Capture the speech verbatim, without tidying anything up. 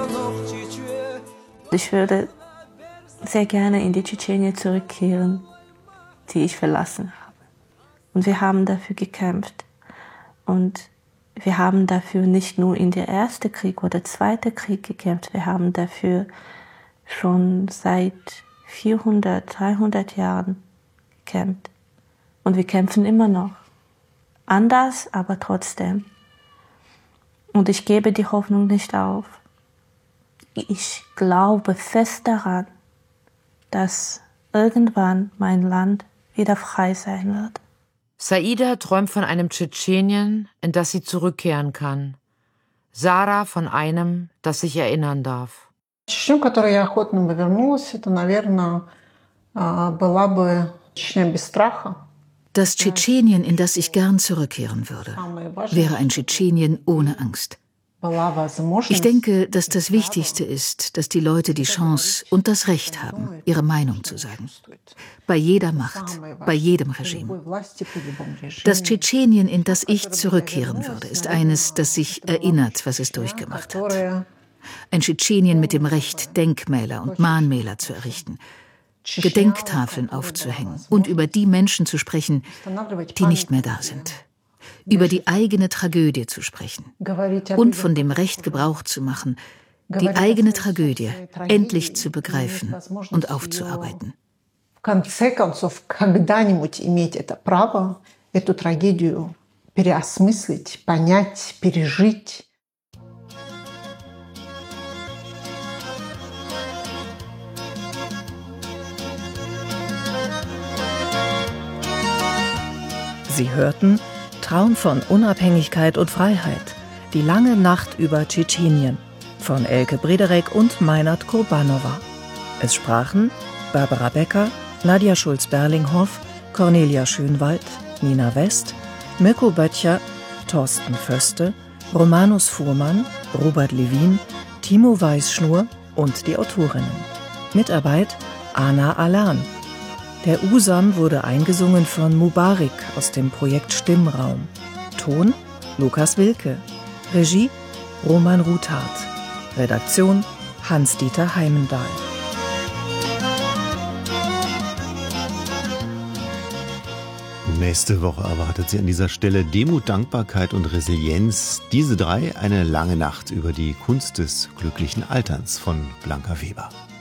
Ich würde sehr gerne in die Tschetschenien zurückkehren, die ich verlassen habe. Und wir haben dafür gekämpft. Und wir haben dafür nicht nur in der ersten Krieg oder zweiten Krieg gekämpft, wir haben dafür schon seit vierhundert, dreihundert Jahren gekämpft. Und wir kämpfen immer noch. Anders, aber trotzdem. Und ich gebe die Hoffnung nicht auf. Ich glaube fest daran, dass irgendwann mein Land wieder frei sein wird. Saida träumt von einem Tschetschenien, in das sie zurückkehren kann. Sarah von einem, das sich erinnern darf. Чечню, которой я охотно бы вернулась, это, наверное, была бы Чечня без страха. Das Tschetschenien, in das ich gern zurückkehren würde, wäre ein Tschetschenien ohne Angst. Ich denke, dass das Wichtigste ist, dass die Leute die Chance und das Recht haben, ihre Meinung zu sagen. Bei jeder Macht, bei jedem Regime. Das Tschetschenien, in das ich zurückkehren würde, ist eines, das sich erinnert, was es durchgemacht hat. Ein Tschetschenien mit dem Recht, Denkmäler und Mahnmäler zu errichten, Gedenktafeln aufzuhängen und über die Menschen zu sprechen, die nicht mehr da sind. Über die eigene Tragödie zu sprechen und von dem Recht Gebrauch zu machen, die eigene Tragödie endlich zu begreifen und aufzuarbeiten. В конце концов, когда-нибудь иметь это право, эту трагедию переосмыслить, понять, пережить. Sie hörten Traum von Unabhängigkeit und Freiheit. Die lange Nacht über Tschetschenien von Elke Brederek und Meinert Kurbanova. Es sprachen Barbara Becker, Nadja Schulz-Berlinghoff, Cornelia Schönwald, Nina West, Mirko Böttcher, Thorsten Föste, Romanus Fuhrmann, Robert Levin, Timo Weißschnur und die Autorinnen. Mitarbeit Ana Alan. Der Usam wurde eingesungen von Mubarik aus dem Projekt Stimmraum. Ton Lukas Wilke. Regie Roman Ruthardt. Redaktion Hans-Dieter Heimendahl. Nächste Woche erwartet Sie an dieser Stelle Demut, Dankbarkeit und Resilienz. Diese drei eine lange Nacht über die Kunst des glücklichen Alterns von Blanka Weber.